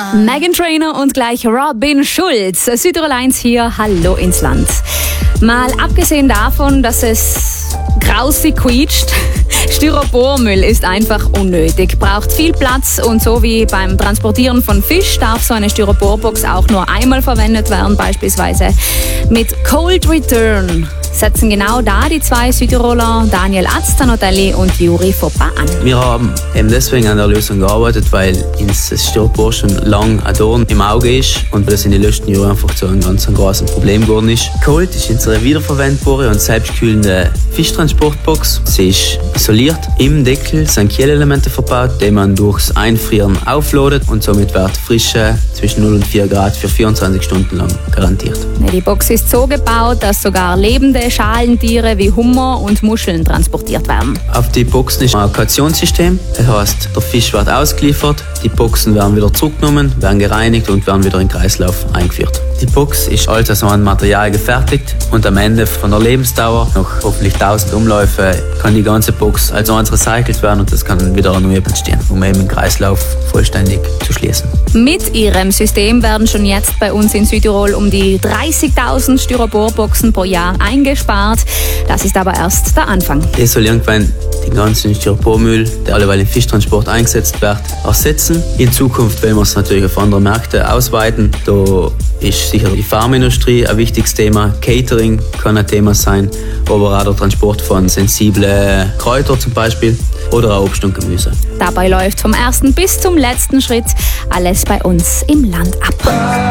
Meghan Trainor und gleich Robin Schulz. Südtirol 1 hier, hallo ins Land. Mal abgesehen davon, dass es grausig quietscht, Styropormüll ist einfach unnötig, braucht viel Platz und so wie beim Transportieren von Fisch darf so eine Styroporbox auch nur einmal verwendet werden, beispielsweise mit Cold Return. Setzen genau da die zwei Südtiroler Daniel Aztanotelli und Juri Foppa an. Wir haben eben deswegen an der Lösung gearbeitet, weil uns das Styropor schon lang ein Dorn im Auge ist und das in den letzten Jahren einfach zu einem ganz großen Problem geworden ist. Cold ist unsere wiederverwendbare und selbstkühlende Fischtransportbox. Sie ist isoliert. Im Deckel sind Kühlelemente verbaut, die man durchs Einfrieren aufladet und somit wird Frische zwischen 0 und 4 Grad für 24 Stunden lang garantiert. Die Box ist so gebaut, dass sogar lebende Schalentiere wie Hummer und Muscheln transportiert werden. Auf die Boxen ist ein Kautionssystem. Das heißt, der Fisch wird ausgeliefert, die Boxen werden wieder zurückgenommen, werden gereinigt und werden wieder in den Kreislauf eingeführt. Die Box ist als so ein Material gefertigt und am Ende von der Lebensdauer, nach hoffentlich 1000 Umläufe, kann die ganze Box als eins recycelt werden und das kann wieder ein neues entstehen, um eben den Kreislauf vollständig zu schließen. Mit ihrem System werden schon jetzt bei uns in Südtirol um die 30.000 Styroporboxen pro Jahr eingespart. Das ist aber erst der Anfang. Das soll irgendwann den ganzen Styropormüll, der alleweil im Fischtransport eingesetzt wird, ersetzen. In Zukunft wollen wir es natürlich auf andere Märkte ausweiten. Da ist sicher die Pharmaindustrie ein wichtiges Thema. Catering kann ein Thema sein, aber auch der Transport von sensiblen Kräutern zum Beispiel oder auch Obst und Gemüse. Dabei läuft vom ersten bis zum letzten Schritt alles bei uns im Land ab.